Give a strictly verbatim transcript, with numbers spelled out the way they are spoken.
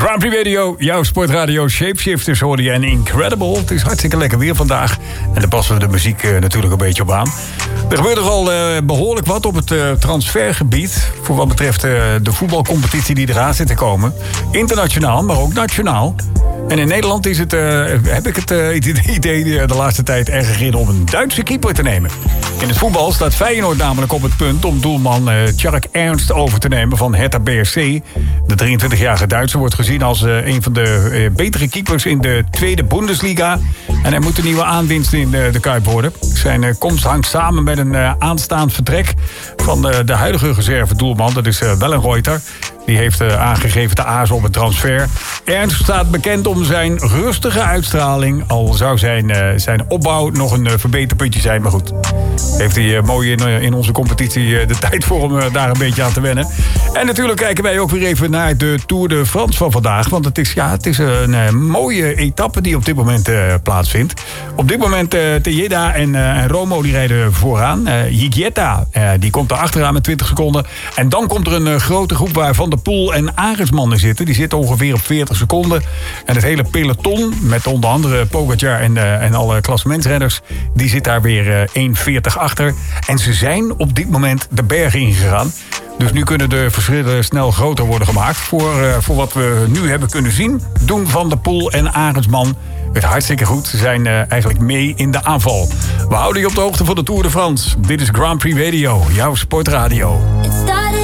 Grand Prix Radio, jouw sportradio. Shapeshifters hoorde je en Incredible. Het is hartstikke lekker weer vandaag. En daar passen we de muziek uh, natuurlijk een beetje op aan. Er gebeurt er al uh, behoorlijk wat op het uh, transfergebied. Voor wat betreft uh, de voetbalcompetitie die eraan zit te komen. Internationaal, maar ook nationaal. En in Nederland is het, uh, heb ik het uh, idee de laatste tijd erg gereden om een Duitse keeper te nemen. In het voetbal staat Feyenoord namelijk op het punt om doelman uh, Tjark Ernst over te nemen van Hertha B S C. De drieëntwintigjarige Duitser wordt gezien als uh, een van de uh, betere keepers in de tweede Bundesliga. En hij moet een nieuwe aanwinst in de, de Kuip worden. Zijn uh, komst hangt samen met een uh, aanstaand vertrek van uh, de huidige reservedoelman. Dat is uh, Wellenreuter. Die heeft uh, aangegeven te aarzelen op het transfer. Ernst staat bekend om zijn rustige uitstraling. Al zou zijn, uh, zijn opbouw nog een uh, verbeterpuntje zijn. Maar goed, heeft hij uh, mooi in, uh, in onze competitie uh, de tijd voor hem uh, daar een beetje aan te wennen. En natuurlijk kijken wij ook weer even naar de Tour de France van vandaag. Want het is, ja, het is een uh, mooie etappe die op dit moment uh, plaatsvindt. Op dit moment uh, Tejeda en, uh, en Romo die rijden vooraan. Uh, Higuita uh, die komt er achteraan met twintig seconden. En dan komt er een uh, grote groep waar Van der Poel en Arendsman in zitten. Die zitten ongeveer op veertig seconden. En het hele peloton, met onder andere Pogacar en, uh, en alle klassementsrenners, die zit daar weer uh, één veertig achter. En ze zijn op dit moment de bergen ingegaan. Dus nu kunnen de verschillen snel groter worden gemaakt. Voor, uh, voor wat we nu hebben kunnen zien, doen Van der Poel en Arendsman het hartstikke goed. Ze zijn uh, eigenlijk mee in de aanval. We houden je op de hoogte van de Tour de France. Dit is Grand Prix Radio, jouw sportradio.